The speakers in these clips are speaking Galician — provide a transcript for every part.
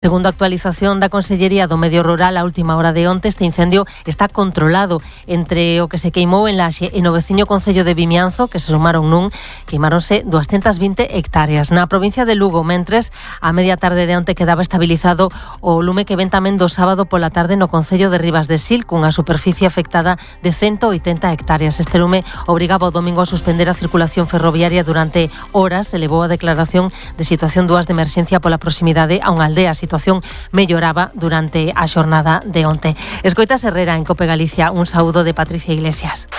Segundo a actualización da Consellería do Medio Rural a última hora de onte, este incendio está controlado. Entre o que se queimou en Laxe e no veciño concello de Vimianzo, que se sumaron nun, queimáronse 220 hectáreas. Na provincia de Lugo, mentres, a media tarde de onte quedaba estabilizado o lume que ven tamén do sábado pola tarde no concello de Ribas de Sil, cunha superficie afectada de 180 hectáreas. Este lume obrigaba o domingo a suspender a circulación ferroviaria durante horas. Se levou a declaración de situación 2 de emerxencia pola proximidade a unha aldea. A situación melloraba durante a xornada de onte. Escoitas Herrera en Cope Galicia. Un saúdo de Patricia Iglesias.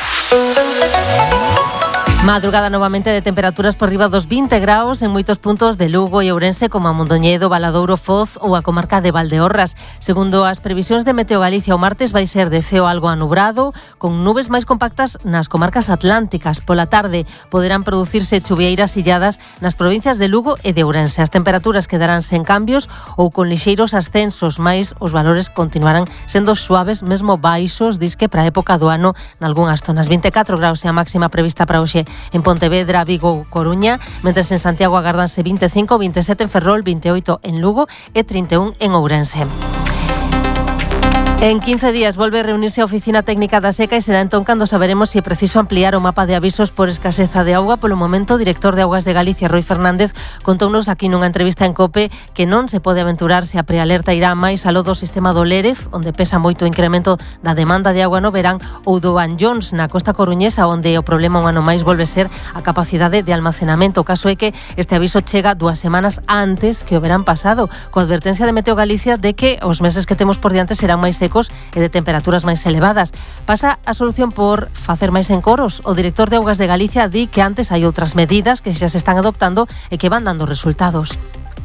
Madrugada novamente de temperaturas por riba dos 20 graus en moitos puntos de Lugo e Ourense, como a Mondoñedo, Valadouro, Foz ou a comarca de Valdeorras. Segundo as previsións de Meteo Galicia, o martes vai ser de ceo algo anubrado, con nubes máis compactas nas comarcas atlánticas. Pola tarde poderán producirse chuvieiras illadas nas provincias de Lugo e de Ourense. As temperaturas quedarán sen cambios ou con lixeiros ascensos, mais os valores continuarán sendo suaves, mesmo baixos, disque para a época do ano nalgúnas zonas. 24 graus é a máxima prevista para hoxe en Pontevedra, Vigo, Coruña, mentres en Santiago agardanse 25, 27 en Ferrol, 28 en Lugo e 31 en Ourense. En 15 días volve a reunirse a Oficina Técnica da Seca e será entón cando saberemos se é preciso ampliar o mapa de avisos por escaseza de auga. Polo momento, o director de Augas de Galicia, Roi Fernández, contounos aquí nunha entrevista en COPE que non se pode aventurar se a prealerta irá máis aló do sistema do Lérez, onde pesa moito o incremento da demanda de auga no verán, ou do Anllóns, na costa coruñesa, onde o problema un ano máis volve ser a capacidade de almacenamento. O caso é que este aviso chega 2 semanas antes que o verán pasado, coa advertencia de Meteo Galicia de que os meses que temos por diante serán máis secos e de temperaturas máis elevadas. Pasa a solución por facer máis encoros. O director de Augas de Galicia di que antes hai outras medidas que xa se están adoptando e que van dando resultados.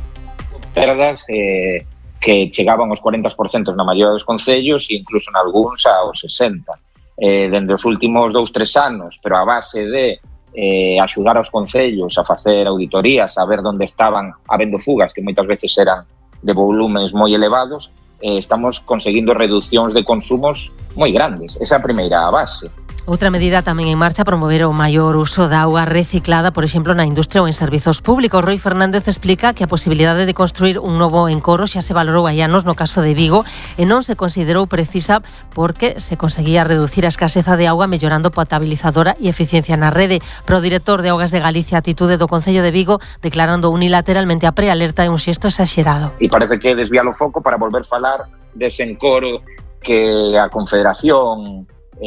Perdas que chegaban aos 40% na maioría dos concellos e incluso nalgúns aos 60%. Dende os últimos 2-3 anos, pero a base de axudar aos concellos a facer auditorías, a ver onde estaban habendo fugas, que moitas veces eran de volumes moi elevados, estamos conseguindo reduccións de consumos moi grandes. Esa é a primeira base. Outra medida tamén en marcha, promover o maior uso da auga reciclada, por exemplo, na industria ou en servizos públicos. Roi Fernández explica que a posibilidade de construir un novo encoro xa se valorou hai anos no caso de Vigo e non se considerou precisa porque se conseguía reducir a escaseza de auga mellorando potabilizadora e eficiencia na rede. Pero o director de Augas de Galicia, a atitude do Concello de Vigo, declarando unilateralmente a prealerta é un xesto exaxerado. E parece que desvía o foco para volver falar dese encoro que a Confederación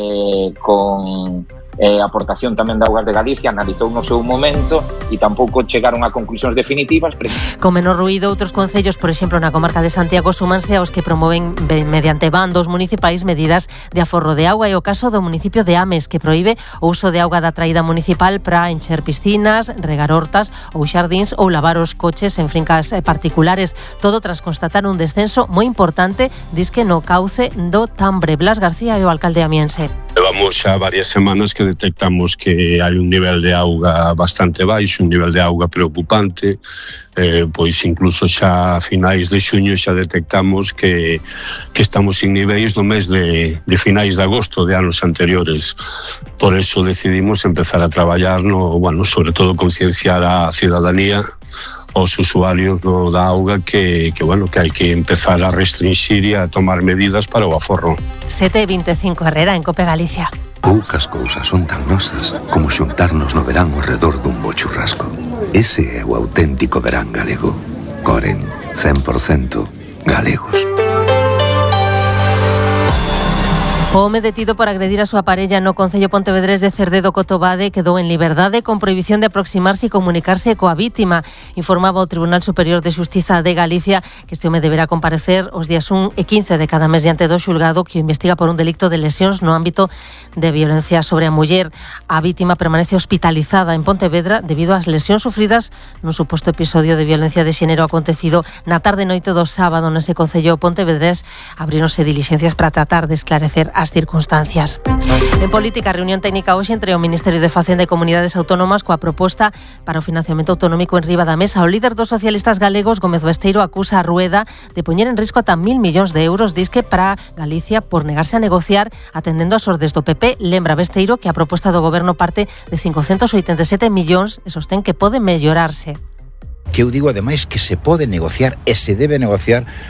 con aportación tamén da Augas de Galicia analizou no seu momento e tampouco chegaron a conclusións definitivas. Con menor ruído, outros concellos, por exemplo, na comarca de Santiago, súmanse aos que promoven mediante bandos municipais medidas de aforro de auga. E o caso do municipio de Ames, que proíbe o uso de auga da traída municipal para encher piscinas, regar hortas ou xardíns ou lavar os coches en fincas particulares. Todo tras constatar un descenso moi importante, disque no cauce do Tambre. Blas García é o alcalde amiense. Levamos xa varias semanas que detectamos que hai un nivel de auga bastante baixo, un nivel de auga preocupante, pois incluso xa a finais de xuño xa detectamos que estamos en niveis do mes de finais de agosto de anos anteriores. Por eso decidimos empezar a traballar sobre todo concienciar a cidadanía, aos usuarios da auga que hai que empezar a restringir e a tomar medidas para o aforro. 7:25 Herrera en Cope Galicia. Poucas cousas son tan nosas como xuntarnos no verán ao redor dun bo churrasco. Ese é o auténtico verán galego. Coren, 100% galegos. O home detido por agredir a súa parella no concello pontevedrés de Cerdedo Cotobade quedou en liberdade con prohibición de aproximarse e comunicarse coa vítima. Informaba o Tribunal Superior de Xustiza de Galicia que este home deberá comparecer os días 1 e 15 de cada mes diante do xulgado que o investiga por un delito de lesións no ámbito de violencia sobre a muller. A vítima permanece hospitalizada en Pontevedra debido ás lesións sufridas nun suposto episodio de violencia de xénero acontecido na tarde e noite do sábado nese concello pontevedrés. Abríronse dilixencias para tratar de esclarecer as circunstancias. En política, reunión técnica hoxe entre o Ministerio de Facenda e Comunidades Autónomas coa proposta para o financiamento autonómico en riba da mesa. O líder dos socialistas galegos, Gómez Besteiro, acusa a Rueda de poñer en risco ata 1.000 millóns de euros, disque para Galicia por negarse a negociar atendendo as ordes do PP. Lembra Besteiro que a proposta do goberno parte de 587 millóns e sostén que pode mellorarse. que eu digo ademais que se pode negociar e se debe negociar